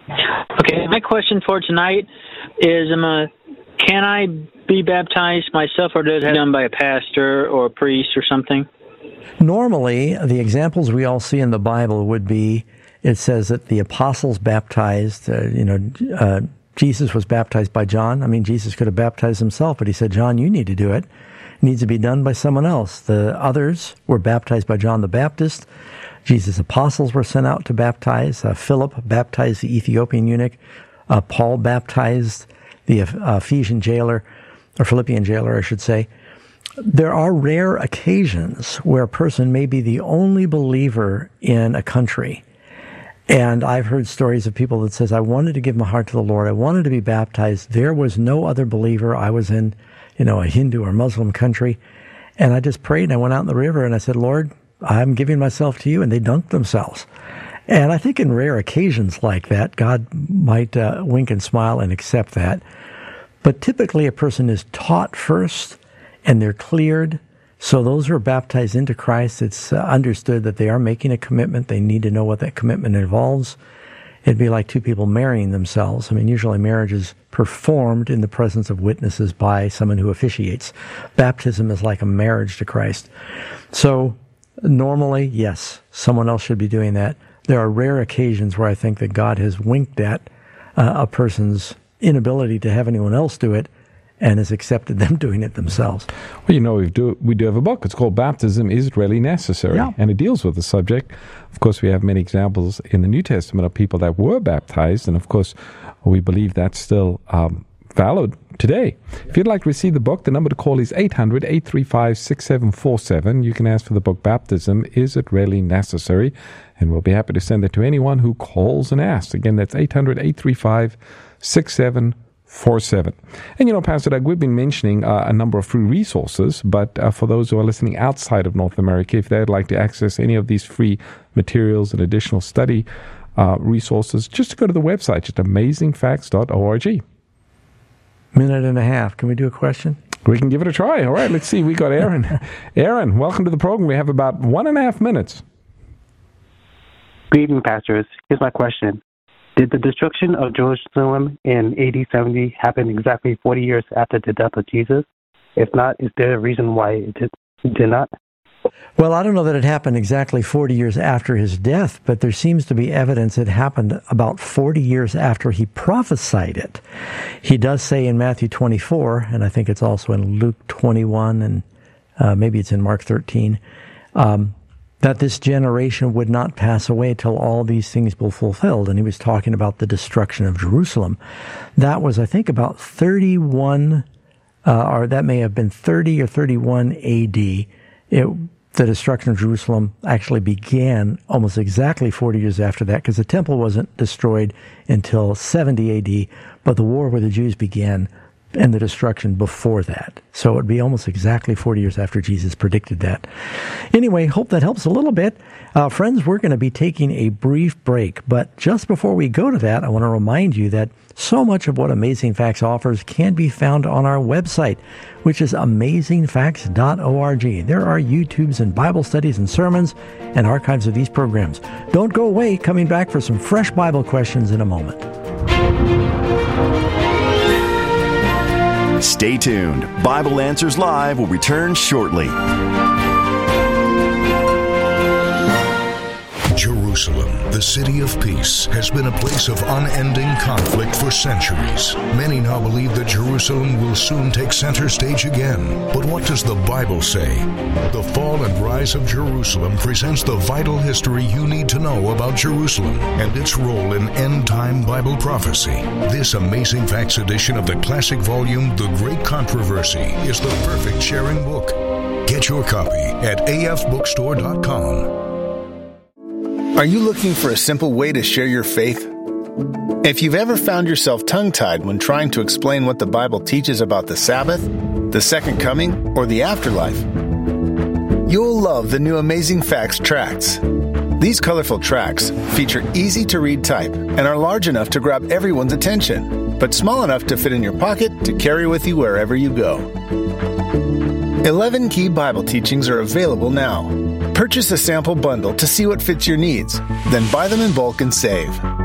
Okay, my question for tonight is, can I be baptized myself, or does it have to be done by a pastor or a priest or something? Normally, the examples we all see in the Bible would be, it says that the apostles baptized, Jesus was baptized by John. I mean, Jesus could have baptized himself, but he said, John, you need to do it. It needs to be done by someone else. The others were baptized by John the Baptist. Jesus' apostles were sent out to baptize. Philip baptized the Ethiopian eunuch. Paul baptized the Ephesian jailer, or Philippian jailer, I should say. There are rare occasions where a person may be the only believer in a country. And I've heard stories of people that says, I wanted to give my heart to the Lord. I wanted to be baptized. There was no other believer. I was in, a Hindu or Muslim country. And I just prayed and I went out in the river and I said, Lord, I'm giving myself to you. And they dunked themselves. And I think in rare occasions like that, God might wink and smile and accept that. But typically a person is taught first and they're cleared. So those who are baptized into Christ, it's understood that they are making a commitment. They need to know what that commitment involves. It'd be like two people marrying themselves. I mean, usually marriage is performed in the presence of witnesses by someone who officiates. Baptism is like a marriage to Christ. So normally, yes, someone else should be doing that. There are rare occasions where I think that God has winked at a person's inability to have anyone else do it, and has accepted them doing it themselves. Well, we do have a book. It's called Baptism, Is It Really Necessary? Yeah. And it deals with the subject. Of course, we have many examples in the New Testament of people that were baptized, and of course, we believe that's still valid today. If you'd like to receive the book, the number to call is 800-835-6747. You can ask for the book Baptism, Is It Really Necessary? And we'll be happy to send it to anyone who calls and asks. Again, that's 800-835-6747. And, Pastor Doug, we've been mentioning a number of free resources, but for those who are listening outside of North America, if they'd like to access any of these free materials and additional study resources, just to go to the website, just amazingfacts.org. Minute and a half. Can we do a question? We can give it a try. All right, let's see. We got Aaron. Aaron, welcome to the program. We have about 1.5 minutes. Good evening, pastors. Here's my question. Did the destruction of Jerusalem in AD 70 happen exactly 40 years after the death of Jesus? If not, is there a reason why it did not? Well, I don't know that it happened exactly 40 years after his death, but there seems to be evidence it happened about 40 years after he prophesied it. He does say in Matthew 24, and I think it's also in Luke 21, and maybe it's in Mark 13, that this generation would not pass away till all these things were fulfilled. And he was talking about the destruction of Jerusalem. That was, I think, about 31, or that may have been 30 or 31 A.D. The destruction of Jerusalem actually began almost exactly 40 years after that, because the temple wasn't destroyed until 70 A.D., but the war with the Jews began and the destruction before that. So it would be almost exactly 40 years after Jesus predicted that. Anyway, hope that helps a little bit. Friends, we're going to be taking a brief break, but just before we go to that, I want to remind you that so much of what Amazing Facts offers can be found on our website, which is amazingfacts.org. There are YouTubes and Bible studies and sermons and archives of these programs. Don't go away. Coming back for some fresh Bible questions in a moment. Stay tuned. Bible Answers Live will return shortly. Jerusalem, the city of peace, has been a place of unending conflict for centuries. Many now believe that Jerusalem will soon take center stage again. But what does the Bible say? The Fall and Rise of Jerusalem presents the vital history you need to know about Jerusalem and its role in end-time Bible prophecy. This Amazing Facts edition of the classic volume, The Great Controversy, is the perfect sharing book. Get your copy at afbookstore.com. Are you looking for a simple way to share your faith? If you've ever found yourself tongue-tied when trying to explain what the Bible teaches about the Sabbath, the Second Coming, or the afterlife, you'll love the new Amazing Facts tracts. These colorful tracts feature easy-to-read type and are large enough to grab everyone's attention, but small enough to fit in your pocket to carry with you wherever you go. 11 key Bible teachings are available now. Purchase a sample bundle to see what fits your needs, then buy them in bulk and save.